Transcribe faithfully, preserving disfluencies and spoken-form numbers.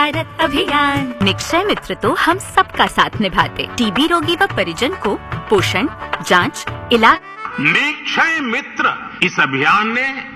भारत अभियान। निक्षय मित्र तो हम सबका साथ निभाते, टीबी रोगी व परिजन को पोषण, जांच, इलाज। निक्षय मित्र इस अभियान ने